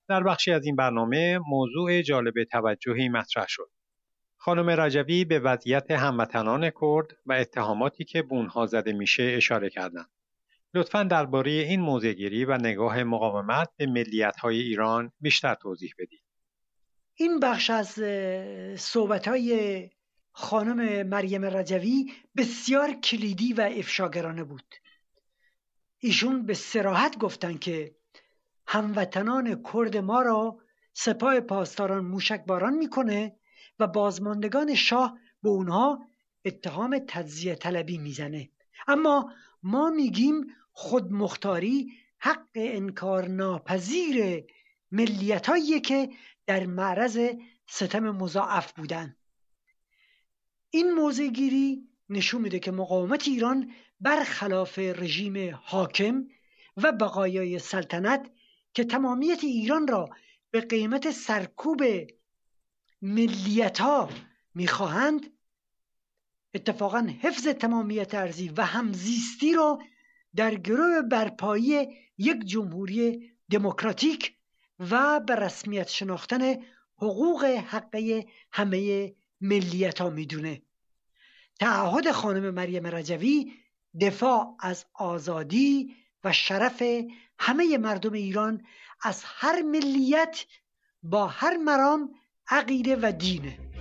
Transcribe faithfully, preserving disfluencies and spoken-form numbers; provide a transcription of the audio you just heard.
در بخشی از این برنامه موضوع جالب توجهی مطرح شد. خانم رجوی به وضعیت هموطنان کرد و اتهاماتی که به اونها زده میشه اشاره کردند. لطفاً درباره این موضع‌گیری و نگاه مقاومت به ملیت‌های ایران بیشتر توضیح بدید. این بخش از صحبت‌های خانم مریم رجوی بسیار کلیدی و افشاگرانه بود. ایشون به صراحت گفتن که هموطنان کرد ما را سپاه پاسداران موشکباران میکنه و بازماندگان شاه به اونها اتهام تجزیه طلبی میزنه. اما ما میگیم خودمختاری حق انکار ناپذیر ملیتایی که در معرض ستم مضاعف بودن. این موضع گیری نشون میده که مقاومت ایران برخلاف رژیم حاکم و بقایای سلطنت که تمامیت ایران را به قیمت سرکوب ملیت‌ها میخواهند، اتفاقا حفظ تمامیت ارضی و همزیستی را در گرو برپایی یک جمهوری دموکراتیک و به رسمیت شناختن حقوق حقه همه ملیت‌ها میدونه. تعهد خانم مریم رجوی دفاع از آزادی و شرف همه مردم ایران از هر ملیت با هر مرام، عقیده و دینه.